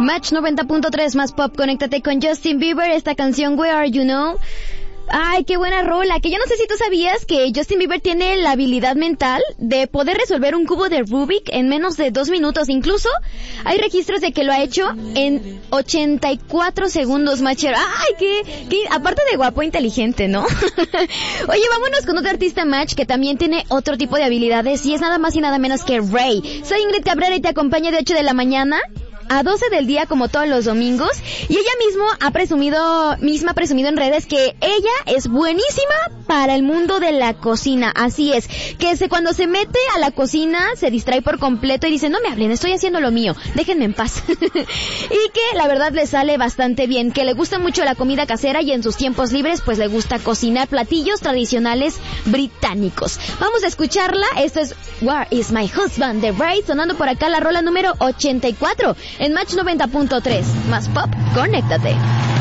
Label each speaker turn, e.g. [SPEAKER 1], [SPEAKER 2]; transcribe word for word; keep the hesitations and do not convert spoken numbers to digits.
[SPEAKER 1] Match noventa punto tres más pop, conéctate con Justin Bieber, esta canción Where Are You Now. Ay, qué buena rola, que yo no sé si tú sabías que Justin Bieber tiene la habilidad mental de poder resolver un cubo de Rubik en menos de dos minutos. Incluso hay registros de que lo ha hecho en ochenta y cuatro segundos, Matcher. Ay, qué, qué, aparte de guapo, inteligente, ¿no? Oye, vámonos con otro artista, Match, que también tiene otro tipo de habilidades y es nada más y nada menos que Ray. Soy Ingrid Cabrera y te acompaño de ocho de la mañana a doce del día como todos los domingos, y ella mismo ha presumido, misma ha presumido en redes que ella es buenísima para el mundo de la cocina. Así es, que se, cuando se mete a la cocina se distrae por completo y dice, no me hablen, estoy haciendo lo mío, déjenme en paz. Y que la verdad le sale bastante bien, que le gusta mucho la comida casera y en sus tiempos libres pues le gusta cocinar platillos tradicionales británicos. Vamos a escucharla, esto es Where is My Husband de Ray, sonando por acá la rola número ochenta y cuatro en Match noventa punto tres. Más pop, conéctate.